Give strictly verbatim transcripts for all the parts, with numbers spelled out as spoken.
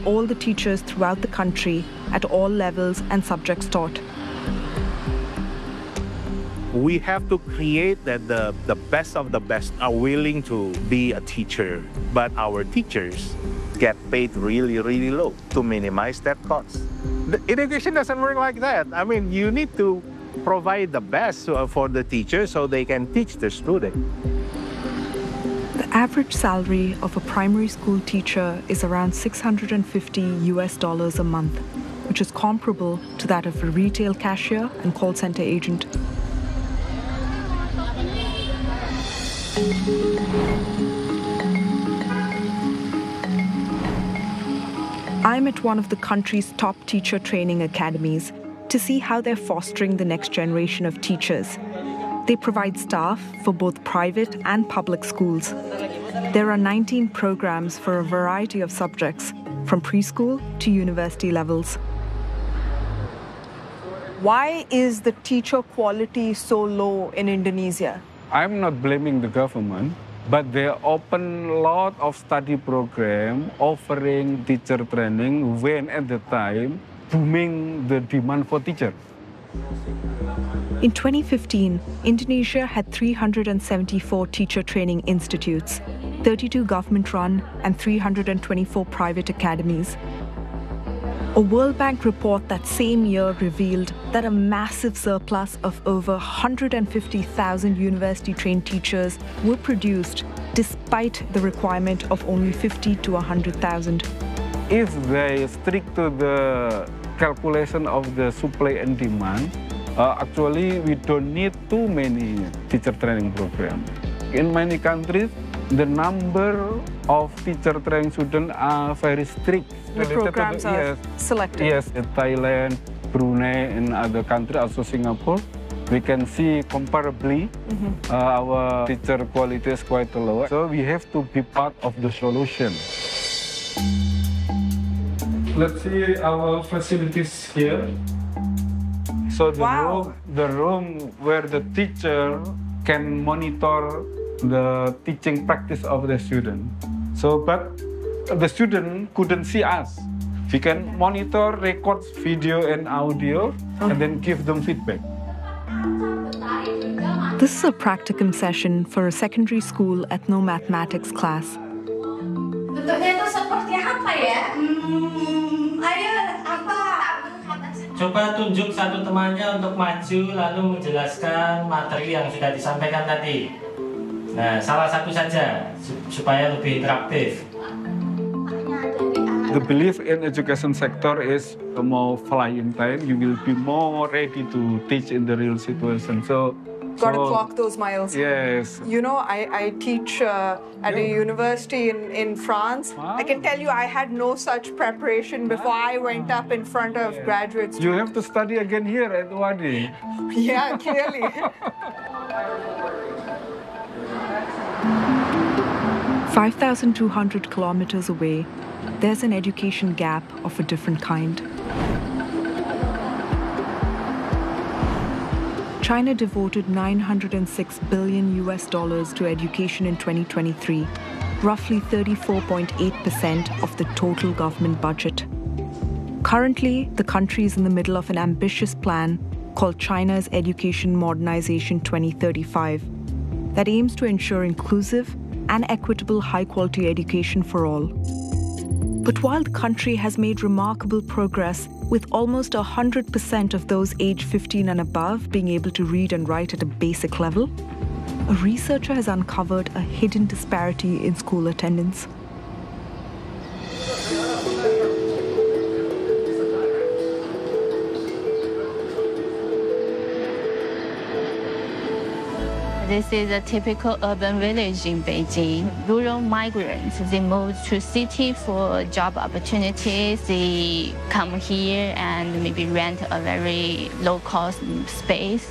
all the teachers throughout the country at all levels and subjects taught. We have to create that the, the best of the best are willing to be a teacher, but our teachers get paid really, really low to minimize that cost. The education doesn't work like that. I mean, you need to provide the best for the teachers so they can teach the student. The average salary of a primary school teacher is around six hundred fifty U S dollars a month, which is comparable to that of a retail cashier and call center agent. I'm at one of the country's top teacher training academies to see how they're fostering the next generation of teachers. They provide staff for both private and public schools. There are nineteen programs for a variety of subjects, from preschool to university levels. Why is the teacher quality so low in Indonesia? I'm not blaming the government, but they open a lot of study program offering teacher training when at the time booming the demand for teachers. In twenty fifteen, Indonesia had three hundred seventy-four teacher training institutes, thirty-two government-run and three hundred twenty-four private academies. A World Bank report that same year revealed that a massive surplus of over one hundred fifty thousand university-trained teachers were produced despite the requirement of only fifty to one hundred thousand. If they stick to the calculation of the supply and demand, uh, actually we don't need too many teacher training programs. In many countries, the number of teacher training students are very strict. The programs the, are yes, selected. Yes, in Thailand, Brunei, and other countries, also Singapore, we can see comparably mm-hmm. uh, our teacher quality is quite low. So we have to be part of the solution. Let's see our facilities here. So the, wow. room, the room where the teacher can monitor the teaching practice of the student. So, but the student couldn't see us. We can monitor, record video and audio, oh. and then give them feedback. This is a practicum session for a secondary school ethno-mathematics class. Bentuknya itu seperti apa ya? Hmm, ayo, apa? Coba tunjuk satu temannya untuk maju lalu menjelaskan materi yang sudah disampaikan tadi. Nah, salah satu saja supaya lebih interaktif. The belief in education sector is more flying time. You will be more ready to teach in the real situation. So, got to so, clock those miles. Yes. You know, I, I teach uh, at yeah. a university in, in France. Wow. I can tell you I had no such preparation before wow. I went up in front of yeah. graduates. You have to study again here at Wadi. Yeah, clearly. five thousand two hundred kilometers away, there's an education gap of a different kind. China devoted nine hundred six billion U S dollars to education in twenty twenty-three, roughly thirty-four point eight percent of the total government budget. Currently, the country is in the middle of an ambitious plan called China's Education Modernization twenty thirty-five that aims to ensure inclusive and equitable high-quality education for all. But while the country has made remarkable progress, with almost one hundred percent of those aged fifteen and above being able to read and write at a basic level, a researcher has uncovered a hidden disparity in school attendance. This is a typical urban village in Beijing. Rural migrants, they move to city for job opportunities. They come here and maybe rent a very low-cost space.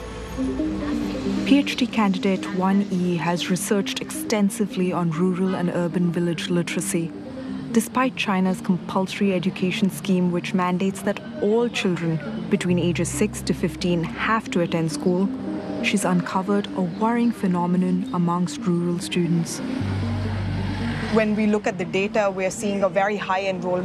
PhD candidate Wan Yi has researched extensively on rural and urban village literacy. Despite China's compulsory education scheme, which mandates that all children between ages six to fifteen have to attend school, she's uncovered a worrying phenomenon amongst rural students. When we look at the data, we're seeing a very high enrollment